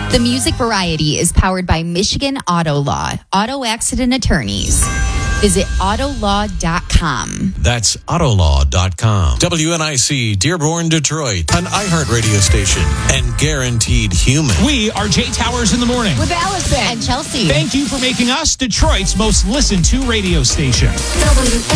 The Music Variety is powered by Michigan Auto Law, auto accident attorneys. Visit autolaw.com. That's autolaw.com. WNIC, Dearborn, Detroit, an iHeartRadio station and guaranteed human. We are Jay Towers in the morning With Allison and Chelsea. Thank you for making us Detroit's most listened to radio station.